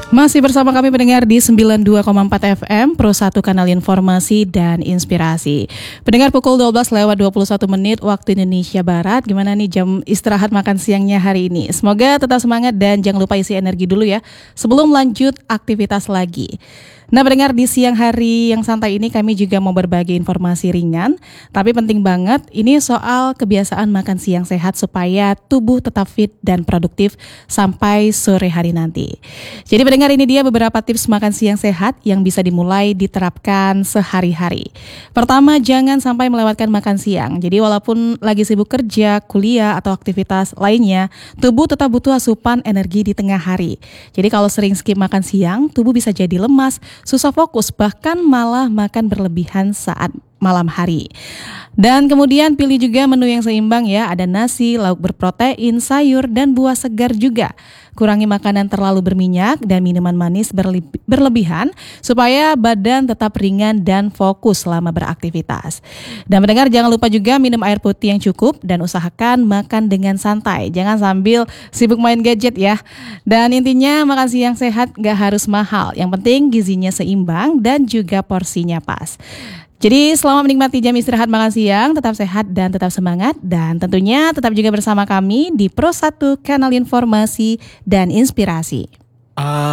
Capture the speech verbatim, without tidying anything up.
Masih bersama kami pendengar di sembilan puluh dua koma empat F M Pro satu Kanal Informasi dan Inspirasi. Pendengar pukul dua belas lewat dua puluh satu menit waktu Indonesia Barat. Gimana nih jam istirahat makan siangnya hari ini? Semoga tetap semangat dan jangan lupa isi energi dulu ya sebelum lanjut aktivitas lagi. Nah, pendengar, di siang hari yang santai ini kami juga mau berbagi informasi ringan, tapi penting banget ini soal kebiasaan makan siang sehat supaya tubuh tetap fit dan produktif sampai sore hari nanti. Jadi pendengar, ini dia beberapa tips makan siang sehat yang bisa dimulai diterapkan sehari-hari. Pertama, jangan sampai melewatkan makan siang. Jadi walaupun lagi sibuk kerja, kuliah, atau aktivitas lainnya, tubuh tetap butuh asupan energi di tengah hari. Jadi kalau sering skip makan siang, tubuh bisa jadi lemas, susah fokus, bahkan malah makan berlebihan saat malam hari. Dan kemudian pilih juga menu yang seimbang ya, ada nasi, lauk berprotein, sayur, dan buah segar juga. Kurangi makanan terlalu berminyak dan minuman manis berlebih, berlebihan supaya badan tetap ringan dan fokus selama beraktivitas. Dan mendengar, jangan lupa juga minum air putih yang cukup dan usahakan makan dengan santai. Jangan sambil sibuk main gadget ya. Dan intinya makan siang sehat gak harus mahal. Yang penting gizinya seimbang dan juga porsinya pas. Jadi selama menikmati jam istirahat makan siang, tetap sehat dan tetap semangat. Dan tentunya tetap juga bersama kami di Pro satu Kanal Informasi dan Inspirasi. Uh.